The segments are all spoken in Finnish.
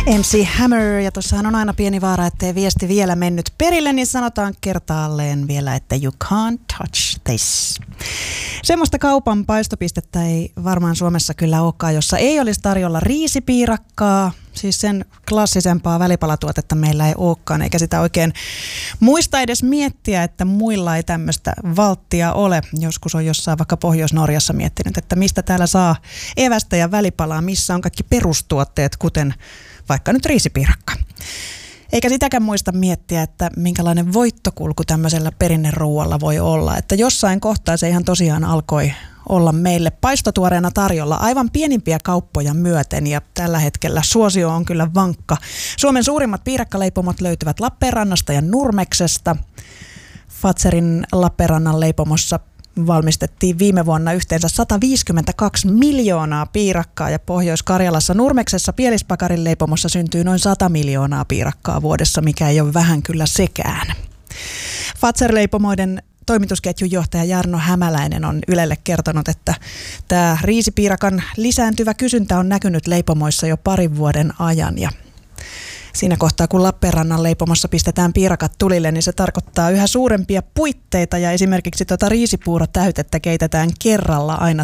MC Hammer, ja tuossahan on aina pieni vaara, ettei viesti vielä mennyt perille, niin sanotaan kertaalleen vielä, että you can't touch this. Semmoista kaupan paistopistettä ei varmaan Suomessa kyllä olekaan, jossa ei olisi tarjolla riisipiirakkaa. Siis sen klassisempaa välipalatuotetta meillä ei olekaan, eikä sitä oikein muista edes miettiä, että muilla ei tämmöistä valttia ole. Joskus on jossain vaikka Pohjois-Norjassa miettinyt, että mistä täällä saa evästä ja välipalaa, missä on kaikki perustuotteet, kuten vaikka nyt riisipiirakka. Eikä sitäkään muista miettiä, että minkälainen voittokulku tämmöisellä perinneruualla voi olla. Että jossain kohtaa se ihan tosiaan alkoi olla meille paistotuoreena tarjolla aivan pienimpiä kauppoja myöten, ja tällä hetkellä suosio on kyllä vankka. Suomen suurimmat piirakkaleipomot löytyvät Lappeenrannasta ja Nurmeksesta. Fazerin Lappeenrannan leipomossa valmistettiin viime vuonna yhteensä 152 miljoonaa piirakkaa, ja Pohjois-Karjalassa Nurmeksessa Pielispakarin leipomossa syntyy noin 100 miljoonaa piirakkaa vuodessa, mikä ei ole vähän kyllä sekään. Fazer-leipomoiden toimitusketjun johtaja Jarno Hämäläinen on Ylelle kertonut, että tämä riisipiirakan lisääntyvä kysyntä on näkynyt leipomoissa jo parin vuoden ajan, ja siinä kohtaa, kun Lappeenrannan leipomossa pistetään piirakat tulille, niin se tarkoittaa yhä suurempia puitteita, ja esimerkiksi riisipuurotäytettä keitetään kerralla aina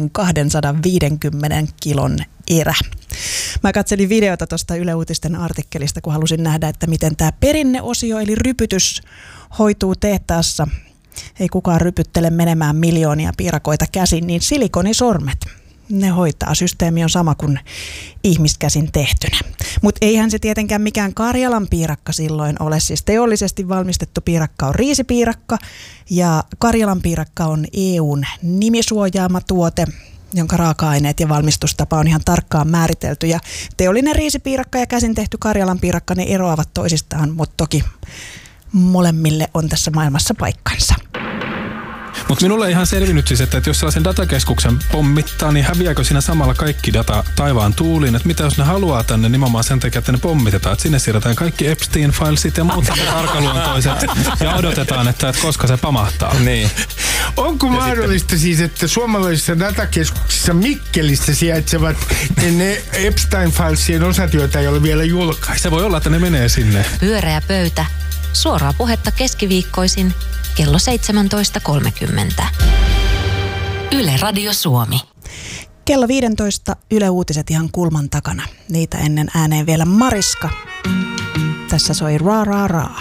1250 kilon erä. Mä katselin videota tuosta Yle Uutisten artikkelista, kun halusin nähdä, että miten tämä perinneosio eli rypytys hoituu tehtaassa. Ei kukaan rypyttele menemään miljoonia piirakoita käsin, niin silikonisormet, ne hoitaa. Systeemi on sama kuin ihmiskäsin tehtynä. Mutta eihän se tietenkään mikään Karjalan piirakka silloin ole. Siis teollisesti valmistettu piirakka on riisipiirakka, ja Karjalan piirakka on EU:n nimisuojaama tuote, jonka raaka-aineet ja valmistustapa on ihan tarkkaan määritelty. Ja teollinen riisipiirakka ja käsin tehty Karjalan piirakka, ne eroavat toisistaan, mutta toki molemmille on tässä maailmassa paikkansa. Mutta minulle ei ihan selvinnyt siis, että jos sellaisen datakeskuksen pommittaa, niin häviääkö siinä samalla kaikki data taivaan tuuliin? Että mitä jos ne haluaa tänne nimenomaan sen takia, että ne pommitetaan? Että sinne siirretään kaikki Epstein-filesit ja muut arkaluontoiset ja odotetaan, että koska se pamahtaa. Niin. Onko mahdollista siis, että suomalaisissa datakeskuksissa Mikkelissä sijaitsevat ne Epstein-filesien osat, joita ei ole vielä julkaistu? Se voi olla, että ne menee sinne. Pyöreä pöytä. Suoraa puhetta keskiviikkoisin kello 17.30. Yle Radio Suomi. Kello 15 Yle Uutiset ihan kulman takana. Niitä ennen ääneen vielä Mariska. Tässä soi Ra Ra Ra.